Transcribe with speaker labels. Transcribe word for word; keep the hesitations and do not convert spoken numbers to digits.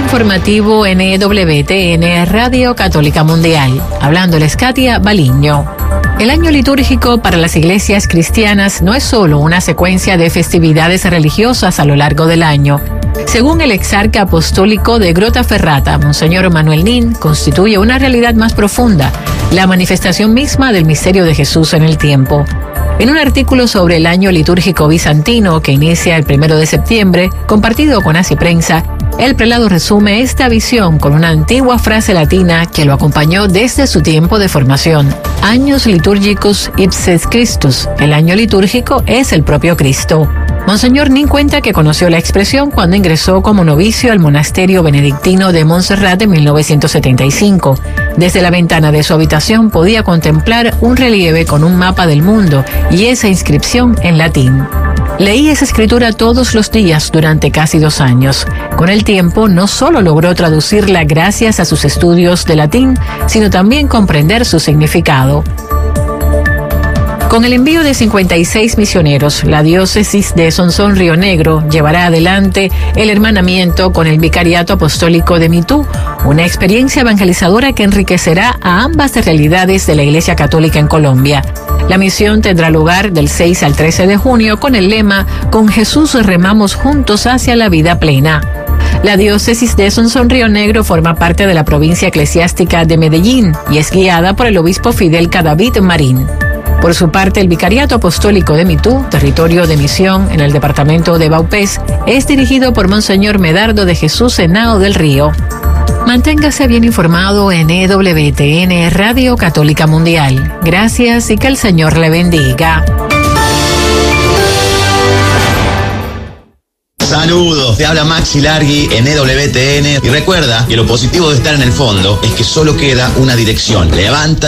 Speaker 1: informativo N W T N Radio Católica Mundial. Hablándoles Katia Baliño. El año litúrgico para las iglesias cristianas no es solo una secuencia de festividades religiosas a lo largo del año. Según el exarca apostólico de Grottaferrata, Monseñor Manuel Nin, constituye una realidad más profunda, la manifestación misma del misterio de Jesús en el tiempo. En un artículo sobre el año litúrgico bizantino que inicia el primero de septiembre, compartido con Así Prensa, el prelado resume esta visión con una antigua frase latina que lo acompañó desde su tiempo de formación. Años litúrgicos ipses Christus. El año litúrgico es el propio Cristo. Monseñor Nin cuenta que conoció la expresión cuando ingresó como novicio al monasterio benedictino de Montserrat en mil novecientos setenta y cinco. Desde la ventana de su habitación podía contemplar un relieve con un mapa del mundo y esa inscripción en latín. Leí esa escritura todos los días durante casi dos años. Con el tiempo, no solo logró traducirla gracias a sus estudios de latín, sino también comprender su significado. Con el envío de cincuenta y seis misioneros, la diócesis de Sonsón Río Negro llevará adelante el hermanamiento con el Vicariato Apostólico de Mitú, una experiencia evangelizadora que enriquecerá a ambas realidades de la Iglesia Católica en Colombia. La misión tendrá lugar del seis al trece de junio con el lema «Con Jesús remamos juntos hacia la vida plena». La diócesis de Sonsón Río Negro forma parte de la provincia eclesiástica de Medellín y es guiada por el obispo Fidel Cadavid Marín. Por su parte, el Vicariato Apostólico de Mitú, territorio de misión en el departamento de Vaupés, es dirigido por Monseñor Medardo de Jesús Henao del Río. Manténgase bien informado en E W T N Radio Católica Mundial. Gracias y que el Señor le bendiga.
Speaker 2: Saludos, te habla Maxi Largui en E W T N y recuerda que lo positivo de estar en el fondo es que solo queda una dirección. Levanta